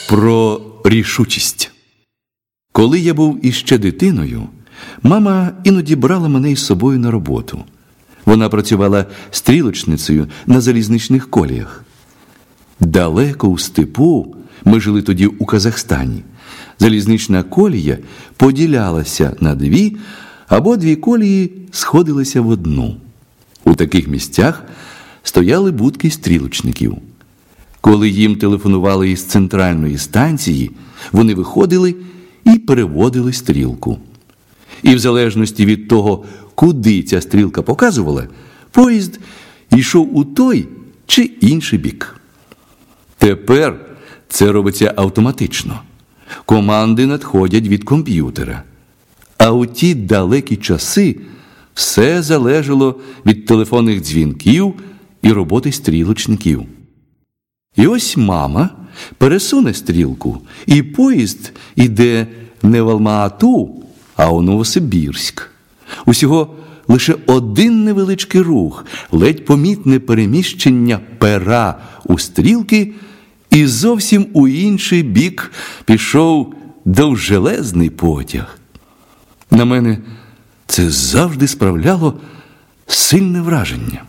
Про рішучість. Коли я був іще дитиною, мама іноді брала мене із собою на роботу. Вона працювала стрілочницею на залізничних коліях. Далеко у степу, ми жили тоді у Казахстані, залізнична колія поділялася на дві, або дві колії сходилися в одну. У таких місцях стояли будки стрілочників. Коли їм телефонували із центральної станції, вони виходили і переводили стрілку. І в залежності від того, куди ця стрілка показувала, поїзд йшов у той чи інший бік. Тепер це робиться автоматично. Команди надходять від комп'ютера. А у ті далекі часи все залежало від телефонних дзвінків і роботи стрілочників. І ось мама пересуне стрілку, і поїзд іде не в Алма-Ату, а у Новосибірськ. Усього лише один невеличкий рух, ледь помітне переміщення пера у стрілки, і зовсім у інший бік пішов довжелезний потяг. На мене це завжди справляло сильне враження.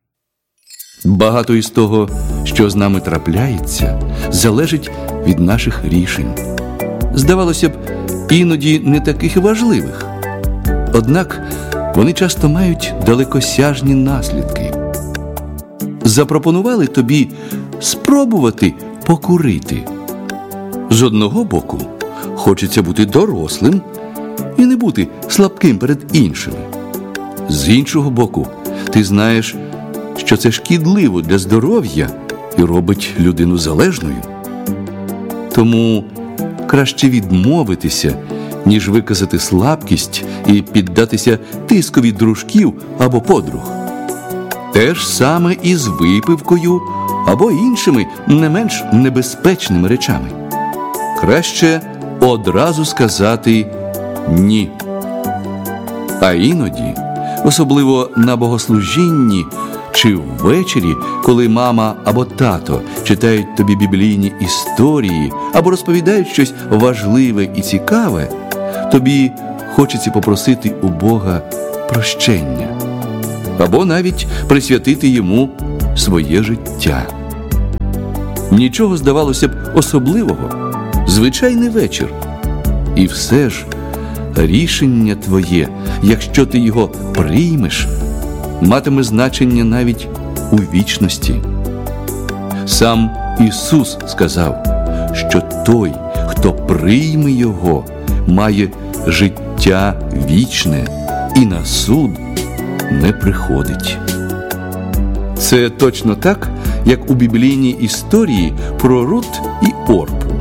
Багато із того, що з нами трапляється, залежить від наших рішень. Здавалося б, іноді не таких і важливих. Однак вони часто мають далекосяжні наслідки. Запропонували тобі спробувати покурити. З одного боку, хочеться бути дорослим і не бути слабким перед іншими. З іншого боку, ти знаєш, що це шкідливо для здоров'я і робить людину залежною. Тому краще відмовитися, ніж виказати слабкість і піддатися тискові дружків або подруг. Те ж саме і з випивкою або іншими не менш небезпечними речами. Краще одразу сказати «ні». А іноді, особливо на богослужінні чи ввечері, коли мама або тато читають тобі біблійні історії або розповідають щось важливе і цікаве, тобі хочеться попросити у Бога прощення або навіть присвятити йому своє життя. Нічого, здавалося б, особливого, звичайний вечір. І все ж рішення твоє, якщо ти його приймеш, матиме значення навіть у вічності. Сам Ісус сказав, що той, хто прийме його, має життя вічне і на суд не приходить. Це точно так, як у біблійній історії про Рут і Орпу.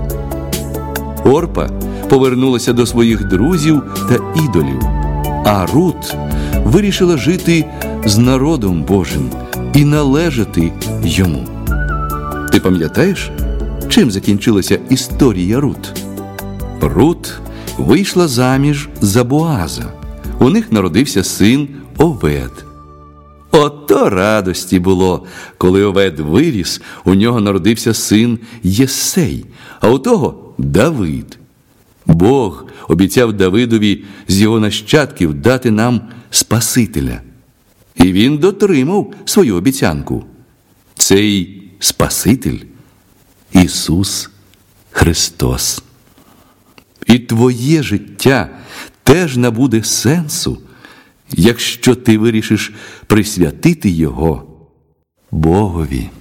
Орпа повернулася до своїх друзів та ідолів, а Рут вирішила жити з народом Божим і належати йому. Ти пам'ятаєш, чим закінчилася історія Рут? Рут вийшла заміж за Боаза. У них народився син Овед. Ото радості було, коли Овед виріс, у нього народився син Єссей, а у того Давид. Бог обіцяв Давидові з його нащадків дати нам Спасителя. І він дотримав свою обіцянку. Цей Спаситель – Ісус Христос. І твоє життя теж набуде сенсу, якщо ти вирішиш присвятити його Богові.